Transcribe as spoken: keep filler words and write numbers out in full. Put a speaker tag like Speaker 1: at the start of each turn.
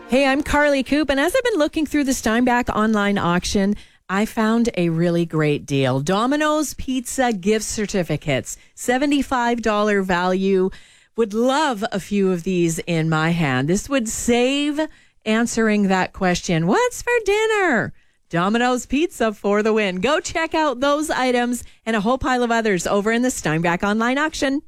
Speaker 1: Hey, I'm Carly Coop, and as I've been looking through the Steinbach online auction, I found a really great deal. Domino's Pizza gift certificates, seventy-five dollars value. Would love a few of these in my hand. This would save answering that question, what's for dinner? Domino's Pizza for the win. Go check out those items and a whole pile of others over in the Steinbach online auction.